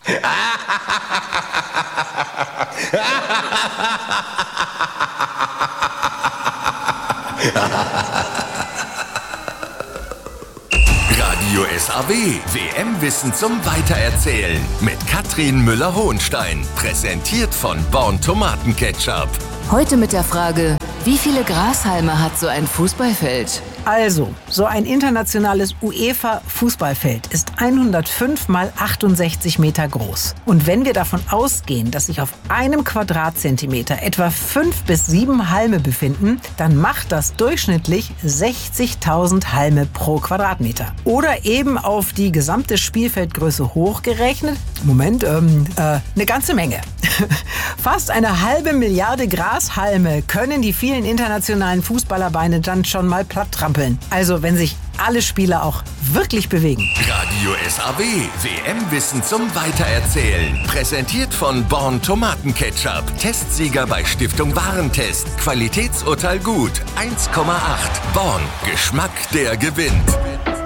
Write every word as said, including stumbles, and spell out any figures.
Radio S A W, W M-Wissen zum Weitererzählen mit Katrin Müller-Hohenstein. Präsentiert von Born Tomatenketchup. Heute mit der Frage, wie viele Grashalme hat so ein Fußballfeld? Also, so ein internationales UEFA-Fußballfeld ist hundertfünf mal achtundsechzig Meter groß. Und wenn wir davon ausgehen, dass sich auf einem Quadratzentimeter etwa fünf bis sieben Halme befinden, dann macht das durchschnittlich sechzigtausend Halme pro Quadratmeter. Oder eben auf die gesamte Spielfeldgröße hochgerechnet, Moment, ähm, äh, eine ganze Menge. Fast eine halbe Milliarde Grashalme können die vielen internationalen Fußballerbeine dann schon mal platt trampeln. Also wenn sich alle Spieler auch wirklich bewegen. Radio S A W, W M-Wissen zum Weitererzählen. Präsentiert von Born Tomatenketchup. Testsieger bei Stiftung Warentest. Qualitätsurteil gut. eins Komma acht. Born. Geschmack, der gewinnt.